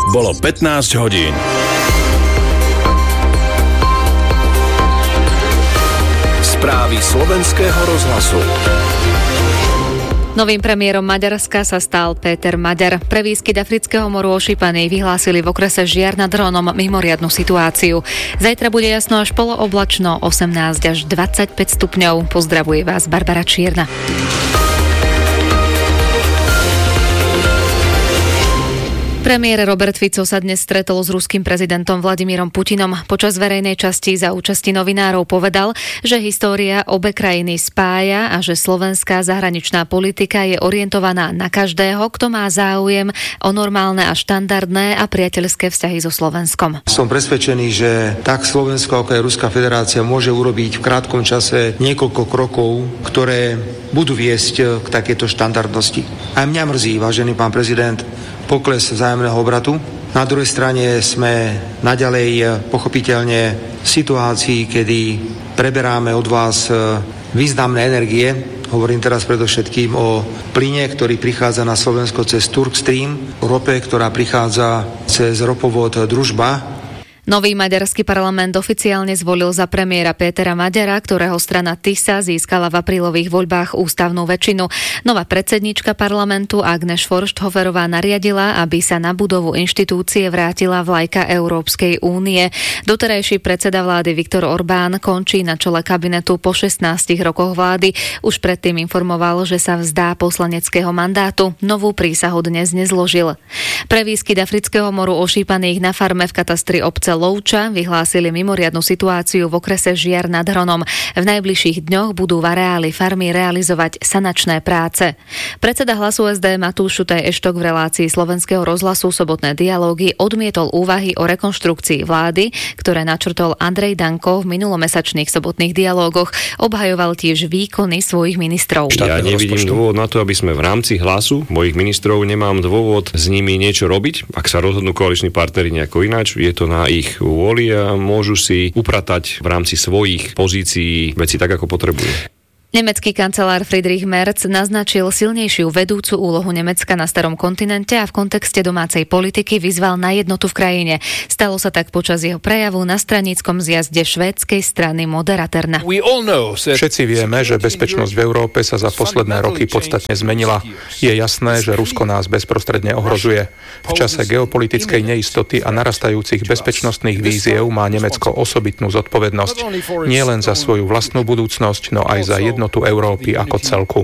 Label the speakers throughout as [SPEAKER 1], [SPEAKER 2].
[SPEAKER 1] Bolo 15 hodín. Správy slovenského rozhlasu.
[SPEAKER 2] Novým premiérom Maďarska sa stal Péter Maďar. Pre výskyt afrického moru ošípanej vyhlásili v okrese Žiar nad Hronom mimoriadnu situáciu. Zajtra bude jasno až polooblačno, 18 až 25 stupňov. Pozdravuje vás Barbara Čierna. Premiér Robert Fico sa dnes stretol s ruským prezidentom Vladimírom Putinom. Počas verejnej časti za účasti novinárov povedal, že história obe krajiny spája a že slovenská zahraničná politika je orientovaná na každého, kto má záujem o normálne a štandardné a priateľské vzťahy so Slovenskom.
[SPEAKER 3] Som presvedčený, že tak Slovensko ako aj Ruská federácia môže urobiť v krátkom čase niekoľko krokov, ktoré budú viesť k takéto štandardnosti. Aj mňa mrzí, vážený pán prezident, pokles vzájomného obratu. Na druhej strane sme naďalej pochopiteľne v situácii, kedy preberáme od vás významné energie. Hovorím teraz predovšetkým o plyne, ktorý prichádza na Slovensko cez Turkstream, rope, ktorá prichádza cez ropovod Družba.
[SPEAKER 2] Nový maďarský parlament oficiálne zvolil za premiéra Pétera Maďara, ktorého strana TISA získala v aprílových voľbách ústavnú väčšinu. Nová predsedníčka parlamentu Agnes Forsthoferová nariadila, aby sa na budovu inštitúcie vrátila vlajka Európskej únie. Doterajší predseda vlády Viktor Orbán končí na čele kabinetu po 16 rokoch vlády. Už predtým informoval, že sa vzdá poslaneckého mandátu. Novú prísahu dnes nezložil. Pre výskyt afrického moru ošípaných na farme v katastri obce Lovča vyhlásili mimoriadnu situáciu v okrese Žiar nad Hronom. V najbližších dňoch budú v areáli farmy realizovať sanačné práce. Predseda Hlasu SD Matúš Šutaj Eštok v relácii slovenského rozhlasu Sobotné dialógy odmietol úvahy o rekonštrukcii vlády, ktoré načrtol Andrej Danko v minulomesačných sobotných dialógoch. Obhajoval tiež výkony svojich ministrov.
[SPEAKER 4] Ja nevidím dôvod na to, aby sme v rámci Hlasu mojich ministrov, nemám dôvod s nimi niečo robiť. Ak sa rozhodnú koaliční partneri nejako ináč, je to na ich vôli a môžu si upratať v rámci svojich pozícií veci tak, ako potrebujú.
[SPEAKER 2] Nemecký kancelár Friedrich Merz naznačil silnejšiu vedúcu úlohu Nemecka na starom kontinente a v kontexte domácej politiky vyzval na jednotu v krajine. Stalo sa tak počas jeho prejavu na straníckom zjazde švédskej strany Moderaterna.
[SPEAKER 5] Všetci vieme, že bezpečnosť v Európe sa za posledné roky podstatne zmenila. Je jasné, že Rusko nás bezprostredne ohrozuje. V čase geopolitickej neistoty a narastajúcich bezpečnostných víziev má Nemecko osobitnú zodpovednosť. Nie len za svoju vlastnú budúcnosť, no aj za jednotu Európy ako celku.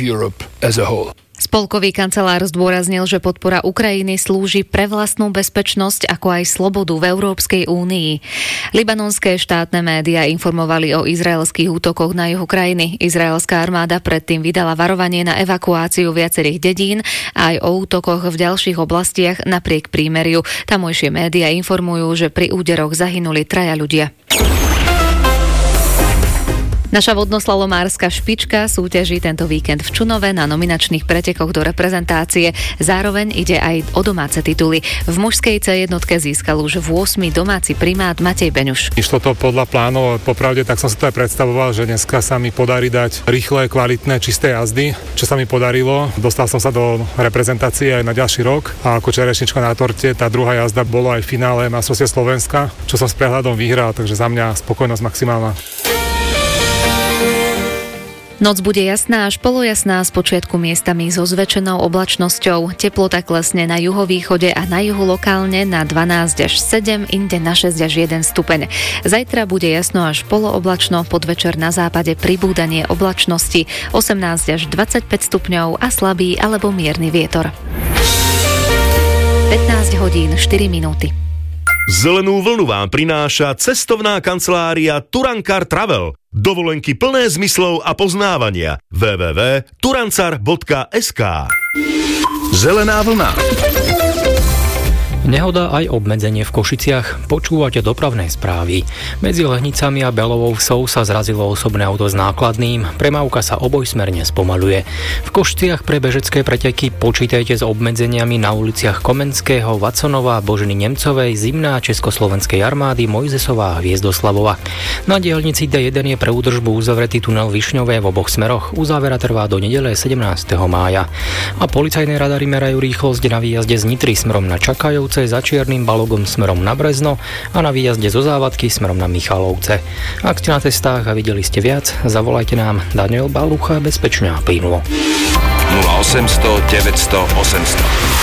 [SPEAKER 2] Spolkový kancelár zdôraznil, že podpora Ukrajiny slúži pre vlastnú bezpečnosť ako aj slobodu v Európskej únii. Libanonské štátne médiá informovali o izraelských útokoch na juhu krajiny. Izraelská armáda predtým vydala varovanie na evakuáciu viacerých dedín a aj o útokoch v ďalších oblastiach napriek prímeriu. Tamojšie médiá informujú, že pri úderoch zahynuli 3 ľudia. Naša vodnoslalomárska špička súťaží tento víkend v Čunove na nominačných pretekoch do reprezentácie. Zároveň ide aj o domáce tituly. V mužskej C1 získal už 8. domáci primát Matej Beňuš.
[SPEAKER 6] Išlo to podľa plánov, popravde tak som si to aj predstavoval, že dneska sa mi podarí dať rýchle, kvalitné, čisté jazdy, čo sa mi podarilo. Dostal som sa do reprezentácie aj na ďalší rok a ako čerešnička na torte, tá druhá jazda bola aj v finále majstrovstiev Slovenska, čo som s prehľadom vyhral, takže za mňa spokojnosť maximálna.
[SPEAKER 2] Noc bude jasná až polojasná, z počiatku miestami so zväčšenou oblačnosťou. Teplota klesne na juhovýchode a na juhu lokálne na 12 až 7, inde na 6 až 1 stupeň. Zajtra bude jasno až poloooblačno, podvečer na západe pribúdanie oblačnosti, 18 až 25 stupňov a slabý alebo mierny vietor. 15 hodín 4 minúty.
[SPEAKER 7] Zelenú vlnu vám prináša cestovná kancelária Turankar Travel. Dovolenky plné zmyslov a poznávania. www.turancar.sk.
[SPEAKER 1] Zelená vlna.
[SPEAKER 8] Nehoda aj obmedzenie v Košiciach. Počúvate dopravné správy. Medzi Lehnicami a Belovou Vsou sa zrazilo osobné auto s nákladným. Premávka sa obojsmerne spomaľuje. V Košiciach pre bežecké preteky počítajte s obmedzeniami na uliciach Komenského, Vaconova, Boženy Nemcovej, Zimná, Československej armády, Mojzesová a Hviezdoslavova. Na diaľnici D1 je pre údržbu uzavretý tunel Višňové v oboch smeroch. Uzávera trvá do nedele 17. mája. A policajné radary merajú rýchlosť na výjazde z Nitry smerom na Čakajovce Michalovce za Čiernym Balogom smerom na Brezno a na výjazde zo Závadky smerom na Michalovce. Ak ste na cestách a videli ste viac, zavolajte nám. Daniel Balucha, bezpečne a plynulo.
[SPEAKER 1] 0800 900 800.